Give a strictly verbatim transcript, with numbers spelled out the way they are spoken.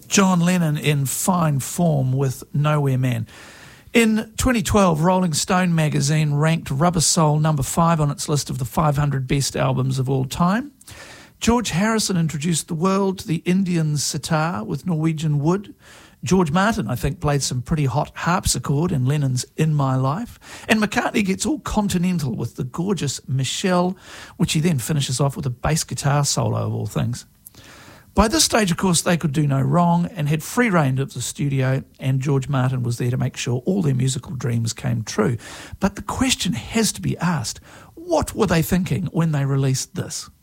John Lennon in fine form with Nowhere Man. In twenty twelve, Rolling Stone magazine ranked Rubber Soul number five on its list of the five hundred best albums of all time. George Harrison introduced the world to the Indian sitar with Norwegian wood. George Martin, I think, played some pretty hot harpsichord in Lennon's In My Life. And McCartney gets all continental with the gorgeous Michelle, which he then finishes off with a bass guitar solo of all things. By this stage, of course, they could do no wrong and had free rein of the studio, and George Martin was there to make sure all their musical dreams came true. But the question has to be asked, what were they thinking when they released this?